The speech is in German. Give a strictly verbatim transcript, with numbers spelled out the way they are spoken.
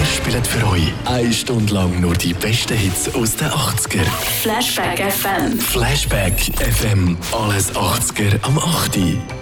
Wir spielen für euch eine Stunde lang nur die besten Hits aus den achtziger. Flashback F M. Flashback F M. Alles achtziger am acht.